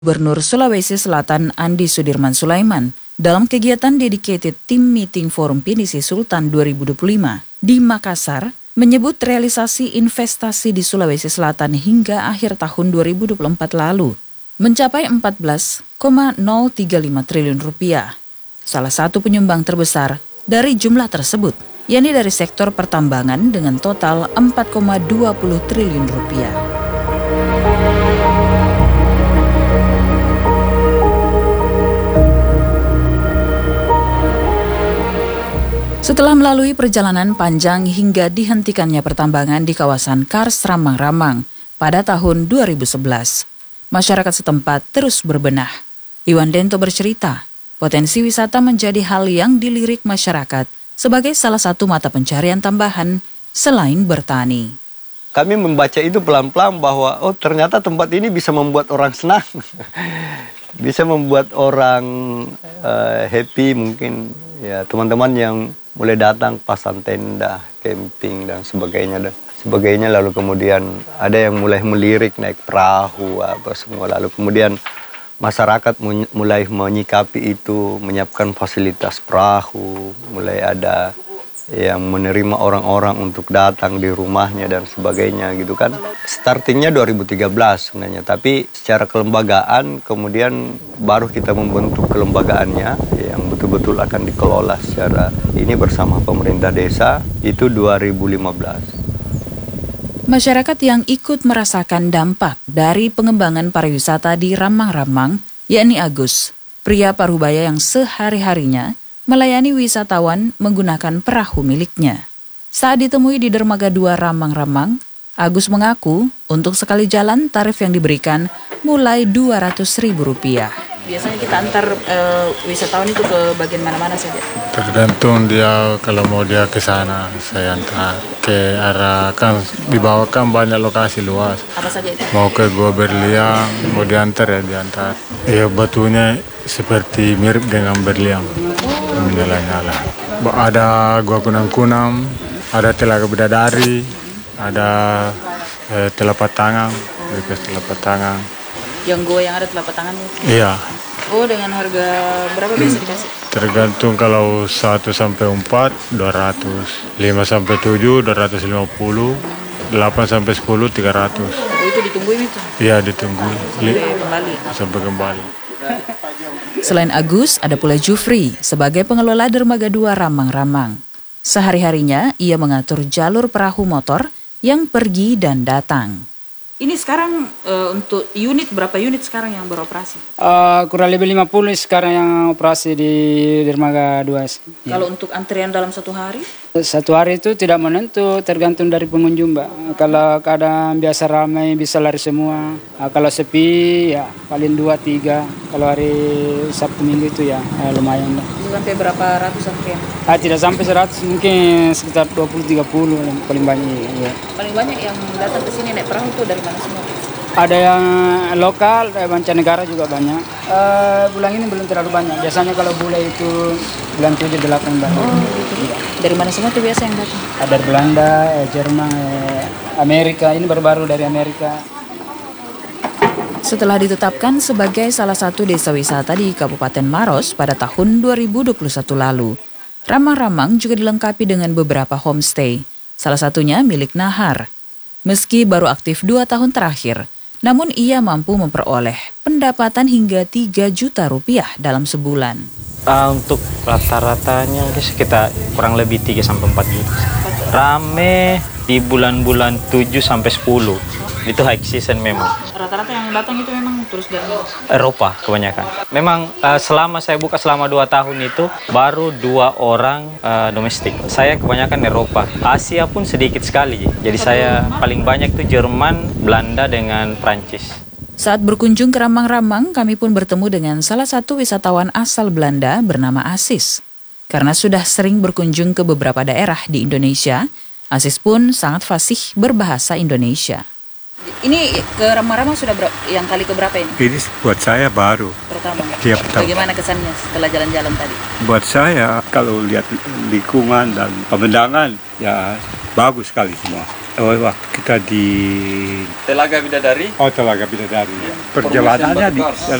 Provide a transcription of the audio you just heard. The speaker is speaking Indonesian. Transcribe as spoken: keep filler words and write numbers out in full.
Gubernur Sulawesi Selatan Andi Sudirman Sulaiman dalam kegiatan Dedicated Team Meeting Forum Pinisi Sultan dua ribu dua puluh lima di Makassar menyebut realisasi investasi di Sulawesi Selatan hingga akhir tahun dua ribu dua puluh empat lalu mencapai empat belas koma nol tiga lima triliun rupiah. Salah satu penyumbang terbesar dari jumlah tersebut, yakni dari sektor pertambangan dengan total empat koma dua puluh triliun rupiah. Setelah melalui perjalanan panjang hingga dihentikannya pertambangan di kawasan Kars Ramang-Ramang pada tahun dua ribu sebelas, masyarakat setempat terus berbenah. Iwan Dento bercerita, potensi wisata menjadi hal yang dilirik masyarakat sebagai salah satu mata pencarian tambahan selain bertani. Kami membaca itu pelan-pelan bahwa oh ternyata tempat ini bisa membuat orang senang, bisa membuat orang uh, happy mungkin. Ya, teman-teman yang mulai datang pasang tenda, camping dan sebagainya dan sebagainya, lalu kemudian ada yang mulai melirik naik perahu apa semua, lalu kemudian masyarakat mulai menyikapi itu, menyiapkan fasilitas perahu, mulai ada yang menerima orang-orang untuk datang di rumahnya dan sebagainya gitu kan. Startingnya dua ribu tiga belas sebenarnya, tapi secara kelembagaan kemudian baru kita membentuk kelembagaannya yang betul-betul akan dikelola secara ini bersama pemerintah desa itu dua ribu lima belas. Masyarakat yang ikut merasakan dampak dari pengembangan pariwisata di Ramang-Ramang, yakni Agus, pria Parubaya yang sehari-harinya melayani wisatawan menggunakan perahu miliknya. Saat ditemui di Dermaga dua Ramang-Ramang, Agus mengaku untuk sekali jalan tarif yang diberikan mulai dua ratus ribu rupiah. Biasanya kita antar uh, wisatawan itu ke bagian mana-mana saja? Tergantung dia, kalau mau dia ke sana, saya antar ke arah, kan dibawakan banyak lokasi luas. Apa saja itu? Mau ke Gua Berliang, mau diantar ya diantar. Ya batunya seperti mirip dengan berliang, oh. Menyala-nyala. Ada Gua Kunang-Kunang, ada Telaga Bidadari, ada eh, telapak tangan, bekas telapak tangan. Yang gua yang ada telapak tangannya? Iya. Oh, dengan harga berapa biasa dikasih? Tergantung, kalau satu sampai empat, dua ratus. lima sampai tujuh, dua ratus lima puluh. delapan sampai sepuluh, tiga ratus. Oh, itu ditungguin itu? Iya, ditungguin. Sampai kembali? Sampai kembali. Selain Agus, ada pula Jufri sebagai pengelola Dermaga dua Ramang-Ramang. Sehari-harinya, ia mengatur jalur perahu motor yang pergi dan datang. Ini sekarang uh, untuk unit, berapa unit sekarang yang beroperasi? Uh, kurang lebih lima puluh sekarang yang operasi di Dermaga dua. Kalau ya. Untuk antrian dalam satu hari? Satu hari itu tidak menentu, tergantung dari pengunjung, Mbak. Kalau keadaan biasa ramai bisa lari semua. Nah, kalau sepi ya paling dua tiga. Kalau hari Sabtu Minggu itu ya eh, lumayan. Mbak. Sampai berapa ratus antrian? Ah, tidak sampai seratus, mungkin sekitar dua puluh tiga puluh paling banyak. Ya. Paling banyak yang datang ke sini naik perahu itu dari mana semua? Ada yang lokal, ada mancanegara juga banyak. Uh, bulan ini belum terlalu banyak. Biasanya kalau bulan itu bulan tujuh delapan banyak. Oh, gitu. Ya. Dari mana semua tuh biasa yang datang? Ada dari Belanda, eh, Jerman, eh, Amerika. Ini baru-baru dari Amerika. Setelah ditetapkan sebagai salah satu desa wisata di Kabupaten Maros pada tahun dua ribu dua puluh satu lalu, Ramang-Ramang juga dilengkapi dengan beberapa homestay, salah satunya milik Nahar. Meski baru aktif dua tahun terakhir, namun ia mampu memperoleh pendapatan hingga tiga juta rupiah dalam sebulan. Uh, untuk rata-ratanya sekitar kurang lebih tiga sampai empat juta. Rame di bulan-bulan tujuh sampai sepuluh. Itu high season memang. Rata-rata yang datang itu memang terus dari Eropa kebanyakan. Memang uh, selama saya buka selama dua tahun itu baru dua orang uh, domestik. Saya kebanyakan Eropa. Asia pun sedikit sekali. Jadi saya paling banyak itu Jerman, Belanda dengan Prancis. Saat berkunjung ke Ramang-Ramang, kami pun bertemu dengan salah satu wisatawan asal Belanda bernama Asis. Karena sudah sering berkunjung ke beberapa daerah di Indonesia, Asis pun sangat fasih berbahasa Indonesia. Ini ke Ramang-Ramang sudah ber- yang kali keberapa ini? Ini buat saya baru. Pertama. Iya, pertama. Bagaimana kesannya setelah jalan-jalan tadi? Buat saya kalau lihat lingkungan dan pemandangan ya bagus sekali semua. Oh, waktu kita di Telaga Bidadari. Oh, Telaga Bidadari. Perjalanannya di